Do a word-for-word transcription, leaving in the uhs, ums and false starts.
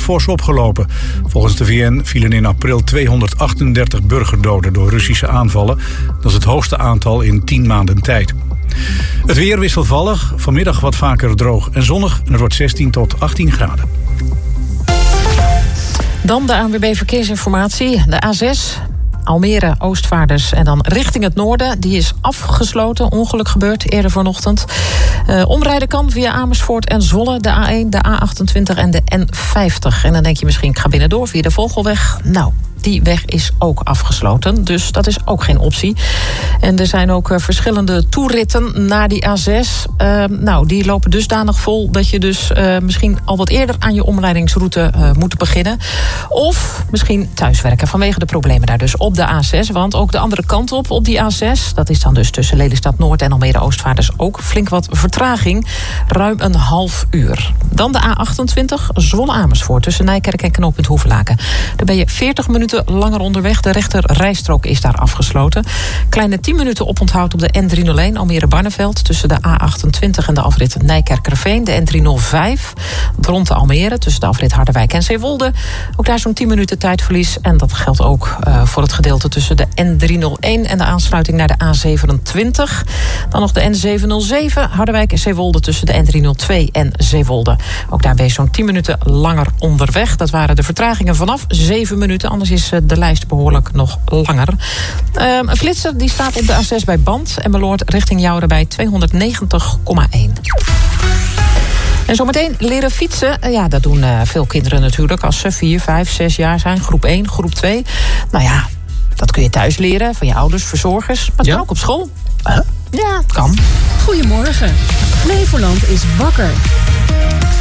fors opgelopen. Volgens de V N vielen in april tweehonderdachtendertig burgerdoden door Russische aanvallen. Dat is het hoogste aantal in tien maanden tijd. Het weer wisselvallig, vanmiddag wat vaker droog en zonnig. En het wordt zestien tot achttien graden. Dan de A N W B Verkeersinformatie. De A zes, Almere, Oostvaarders en dan richting het noorden. Die is afgesloten, ongeluk gebeurd eerder vanochtend. Uh, omrijden kan via Amersfoort en Zwolle, de A één, de A achtentwintig en de N vijftig. En dan denk je misschien, ik ga binnendoor via de Vogelweg. Nou, die weg is ook afgesloten, dus dat is ook geen optie. En er zijn ook uh, verschillende toeritten naar die A zes. Uh, nou, die lopen dusdanig vol dat je dus uh, misschien al wat eerder aan je omleidingsroute uh, moet beginnen. Of misschien thuiswerken vanwege de problemen daar dus op de A zes. Want ook de andere kant op, op die A zes, dat is dan dus tussen Lelystad Noord en Almere Oostvaarders ook flink wat vertraging. Ruim een half uur. Dan de A achtentwintig, Zwolle Amersfoort, tussen Nijkerk en knooppunt Hoevelaken. Daar ben je veertig minuten langer onderweg. De rechter rijstrook is daar afgesloten. Kleine tien minuten oponthoud op de N driehonderdéén Almere-Barneveld tussen de A achtentwintig en de afrit Nijkerkerveen. De N driehonderdvijf rond de Almere tussen de afrit Harderwijk en Zeewolde. Ook daar zo'n tien minuten tijdverlies. En dat geldt ook uh, voor het gedeelte tussen de N driehonderdéén en de aansluiting naar de A zevenentwintig. Dan nog de N zevenhonderdzeven Harderwijk en Zeewolde tussen de N driehonderdtwee en Zeewolde. Ook daar ben je zo'n tien minuten langer onderweg. Dat waren de vertragingen vanaf zeven minuten. Anders is de lijst behoorlijk nog langer. Uh, een flitser die staat op de A zes bij Band en Beloord richting Jouren bij tweehonderdnegentig komma één. En zometeen leren fietsen. Ja, dat doen uh, veel kinderen natuurlijk als ze vier, vijf, zes jaar zijn. Groep één, groep twee. Nou ja, dat kun je thuis leren van je ouders, verzorgers. Maar het Ja? kan ook op school. Huh? Ja, het kan. Goedemorgen. Flevoland is wakker.